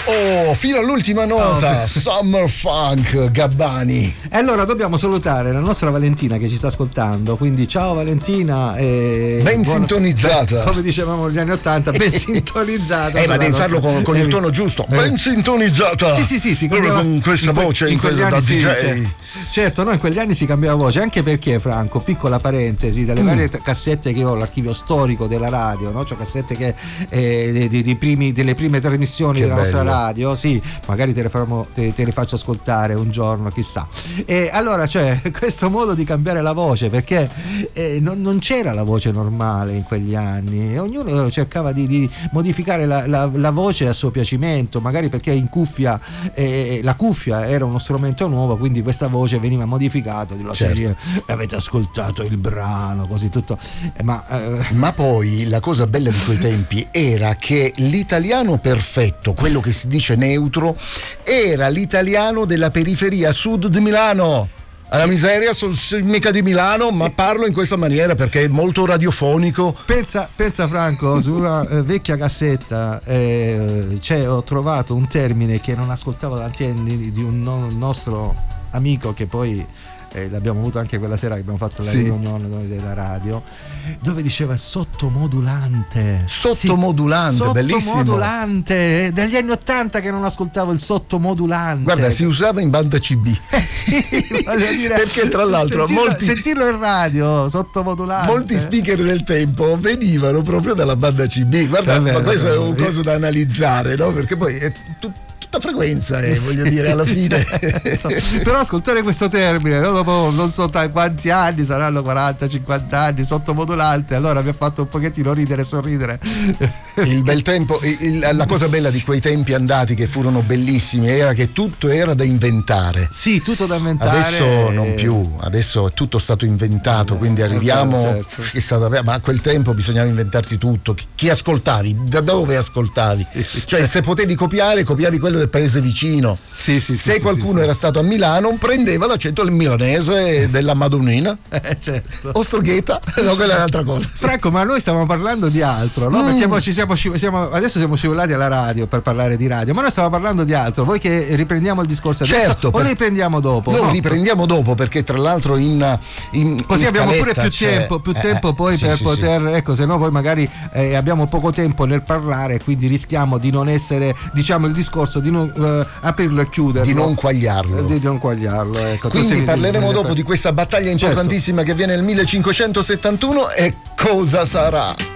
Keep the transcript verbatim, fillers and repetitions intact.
Oh, fino all'ultima nota, oh, Summer Funk, Gabbani. E allora dobbiamo salutare la nostra Valentina che ci sta ascoltando, quindi ciao Valentina. E ben buona, sintonizzata. Come dicevamo negli anni ottanta, ben sintonizzata. Eh, ma devi farlo con, con il tono giusto, eh. ben sintonizzata. Sì, sì, sì, si cambiava, con questa in voce, in, in quegli anni, sì, certo. certo, no, in quegli anni si cambiava voce, anche perché, Franco, piccola parentesi, dalle mm. varie cassette che ho, l'archivio storico della radio, no? Cioè cassette che eh, dei, dei, dei primi, delle prime trasmissioni che della bello. nostra radio, sì, magari te le, faremo, te, te le faccio ascoltare un giorno, chissà. E allora c'è cioè, questo modo di cambiare la voce, perché eh, non, non c'era la voce normale in quegli anni, ognuno cercava di, di modificare la, la, la voce a suo piacimento, magari perché in cuffia eh, la cuffia era uno strumento nuovo, quindi questa voce veniva modificata della certo. serie avete ascoltato il brano, così tutto. Eh, ma, eh... ma poi la cosa bella di quei tempi era che l'italiano perfetto, quello che si dice neutro, era l'italiano della periferia sud di Milano. Alla miseria, sono mica di Milano, ma parlo in questa maniera perché è molto radiofonico. Pensa, pensa Franco, su una eh, vecchia cassetta eh, cioè, ho trovato un termine che non ascoltavo da tanti anni di un no, nostro amico che poi eh, l'abbiamo avuto anche quella sera che abbiamo fatto la sì. riunione della radio, dove diceva sottomodulante. Sottomodulante, sì, bellissimo. Sottomodulante, dagli anni ottanta che non ascoltavo il sottomodulante. Guarda, si usava in banda C B. Eh sì, voglio dire, perché tra l'altro sentirlo, molti, sentirlo in radio, sottomodulante. Molti speaker del tempo venivano proprio dalla banda C B. Guarda, vero, ma questo è un coso da analizzare, no? Perché poi è tutto frequenza, eh, voglio dire, alla fine. Però ascoltare questo termine, no? Dopo non so quanti anni, saranno quaranta cinquanta anni, sottomodulante, allora mi ha fatto un pochettino ridere e sorridere. Il bel tempo, il, la cosa bella di quei tempi andati che furono bellissimi era che tutto era da inventare. Sì, tutto da inventare. Adesso non più, adesso è tutto stato inventato, quindi arriviamo, certo. è stato, ma a quel tempo bisognava inventarsi tutto. Chi ascoltavi? Da dove ascoltavi? Sì, sì, cioè, certo. se potevi copiare, copiavi quello del paese vicino. Sì, sì, se sì, qualcuno sì, era sì. stato a Milano, prendeva l'accento milanese della Madonnina. Eh, certo. Ostrogheta, no, quella è un'altra cosa. Franco, ma noi stiamo parlando di altro, no? Mm. Perché poi ci siamo, siamo, adesso siamo scivolati alla radio per parlare di radio, ma noi stiamo parlando di altro. Vuoi che riprendiamo il discorso adesso? Certo, o per... lo riprendiamo dopo? Lo no. riprendiamo dopo, perché tra l'altro in, in così in abbiamo pure più cioè, tempo, più eh, tempo poi sì, per sì, poter, sì. ecco, se no poi magari eh, abbiamo poco tempo nel parlare, quindi rischiamo di non essere, diciamo, il discorso di non eh, aprirlo e chiuderlo, di non quagliarlo, di non quagliarlo, ecco. Quindi parleremo dopo per... di questa battaglia importantissima certo. che avviene nel millecinquecentosettantuno e cosa sarà.